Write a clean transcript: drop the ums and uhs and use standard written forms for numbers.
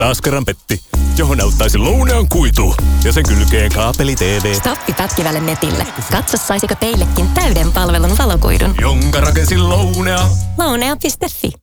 Taas kerran petti, johon auttaisi Lounean kuitu ja sen kylkeen kaapeli TV. Stoppi pätkivälle netille. Katso, saisiko teillekin täyden palvelun valokuidun. Jonka rakensi Lounea. Lounea.fi